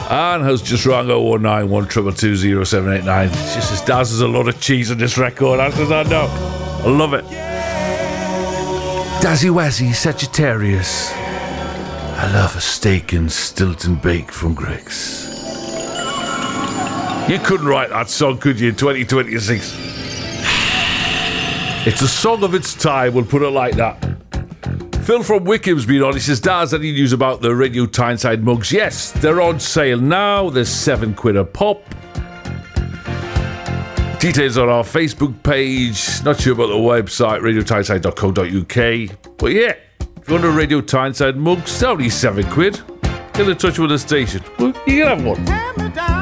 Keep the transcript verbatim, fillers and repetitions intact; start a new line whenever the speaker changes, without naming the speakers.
Anne has just rang oh one nine one two two zero seven eight nine. She says, Daz, there's a lot of cheese on this record. I says, I know. I love it. Dazzy Wazzy Sagittarius. I love a steak and Stilton bake from Greg's. You couldn't write that song, could you, in twenty twenty-six? It's a song of its time, we'll put it like that. Phil from Wickham's been on. He says, Daz, any news about the Radio Tyneside mugs? Yes, they're on sale now. There's seven quid a pop. Details on our Facebook page. Not sure about the website, radio tyneside dot co dot uk. But yeah, if you want a Radio Tyneside mug, it's only seven quid. Get in touch with the station. Well, you can have one.